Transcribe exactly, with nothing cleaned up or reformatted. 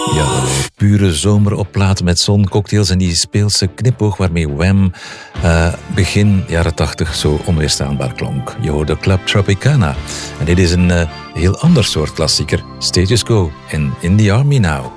Ja, pure zomer op platen met zon, cocktails en die speelse knipoog waarmee Wham uh, begin jaren tachtig zo onweerstaanbaar klonk. Je hoorde Club Tropicana. En dit is een uh, heel ander soort klassieker. Status Quo en In the Army Now.